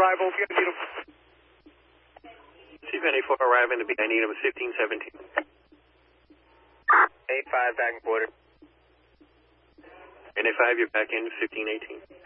arrival. If you need them. C-24 arriving to be, I need him 1517. 85 back and quarter. NA5, you're back in 1518.